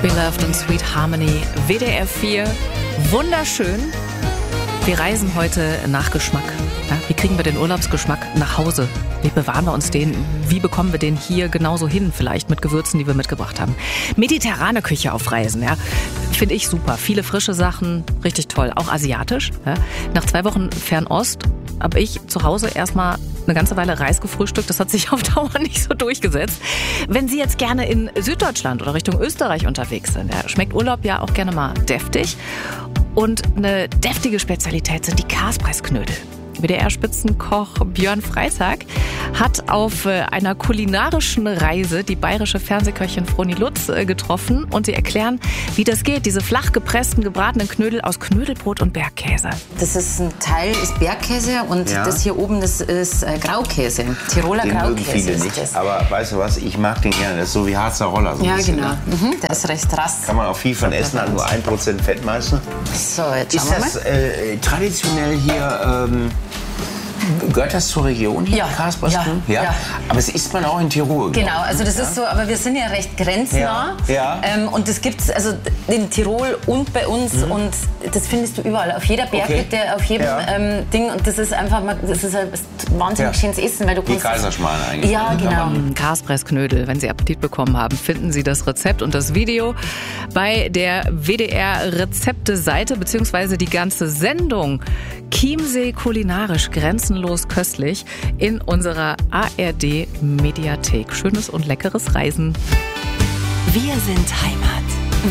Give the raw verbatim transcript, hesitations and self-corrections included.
Beloved und Sweet Harmony, W D R vier, wunderschön. Wir reisen heute nach Geschmack. Ja, wie kriegen wir den Urlaubsgeschmack nach Hause? Wie bewahren wir uns den? Wie bekommen wir den hier genauso hin? Vielleicht mit Gewürzen, die wir mitgebracht haben. Mediterrane Küche auf Reisen, ja, finde ich super. Viele frische Sachen, richtig toll. Auch asiatisch. Ja. Nach zwei Wochen Fernost habe ich zu Hause erstmal eine ganze Weile Reis gefrühstückt. Das hat sich auf Dauer nicht so durchgesetzt. Wenn Sie jetzt gerne in Süddeutschland oder Richtung Österreich unterwegs sind, ja, schmeckt Urlaub ja auch gerne mal deftig. Und eine deftige Spezialität sind die Karspreis-Knödel. W D R-Spitzenkoch Björn Freitag hat auf einer kulinarischen Reise die bayerische Fernsehköchin Froni Lutz getroffen und sie erklären, wie das geht, diese flach gepressten, gebratenen Knödel aus Knödelbrot und Bergkäse. Das ist ein Teil ist Bergkäse und ja. das hier oben, das ist Graukäse, Tiroler den Graukäse. Mögen viele ist nicht, das. aber weißt du was, ich mag den gerne, das ist so wie Harzer Roller. So ja, bisschen, genau, ne? mhm. Der ist recht rass. Kann man auch viel von essen, hat nur ein Prozent Fett meistens. So, jetzt schauen ist wir mal. das äh, traditionell hier... Ähm, Gehört das zur Region hier? Ja. Ja. ja. ja. Aber es isst man auch in Tirol. Genau, also das ja. ist so, aber wir sind ja recht grenznah. Ja. Ja. Ähm, und das gibt's also in Tirol und bei uns mhm. und das findest du überall. Auf jeder Berghütte, okay. auf jedem ja. ähm, Ding. Und das ist einfach, das ist ein wahnsinnig ja. schönes Essen, weil du kannst. Wie Kaiserschmarrn eigentlich. Ja, genau. Karspressknödel. Wenn Sie Appetit bekommen haben, finden Sie das Rezept und das Video bei der W D R-Rezepte-Seite beziehungsweise die ganze Sendung Chiemsee kulinarisch grenzenlos köstlich in unserer A R D-Mediathek. Schönes und leckeres Reisen. Wir sind Heimat.